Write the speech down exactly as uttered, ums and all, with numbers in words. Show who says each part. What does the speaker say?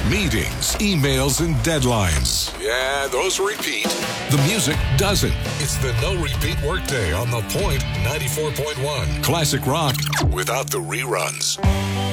Speaker 1: Meetings, emails, and deadlines. Yeah, those repeat. The music doesn't. It's the no repeat workday on The Point ninety-four point one. Classic rock without the reruns.